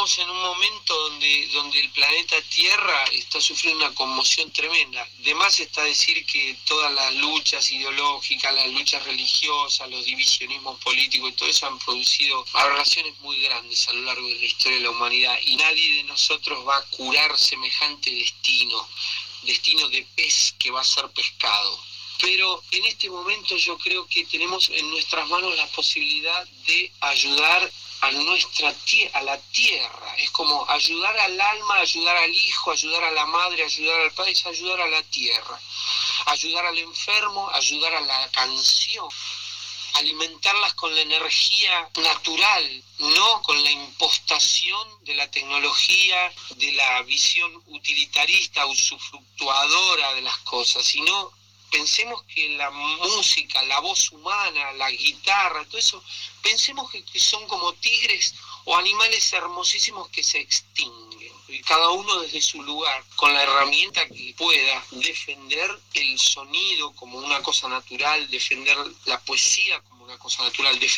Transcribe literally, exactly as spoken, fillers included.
estamos en un momento donde, donde el planeta Tierra está sufriendo una conmoción tremenda. De más está decir que todas las luchas ideológicas, las luchas religiosas, los divisionismos políticos y todo eso han producido aberraciones muy grandes a lo largo de la historia de la humanidad, y nadie de nosotros va a curar semejante destino, destino de pez que va a ser pescado. Pero en este momento yo creo que tenemos en nuestras manos la posibilidad de ayudar a nuestra tie- a la tierra. Es como ayudar al alma, ayudar al hijo, ayudar a la madre, ayudar al padre, es ayudar a la tierra. Ayudar al enfermo, ayudar a la canción. Alimentarlas con la energía natural, no con la impostación de la tecnología, de la visión utilitarista, usufructuadora de las cosas, sino pensemos que la música, la voz humana, la guitarra, todo eso, pensemos que, que son como tigres o animales hermosísimos que se extinguen. Y cada uno desde su lugar, con la herramienta que pueda, defender el sonido como una cosa natural, defender la poesía como una cosa natural, defender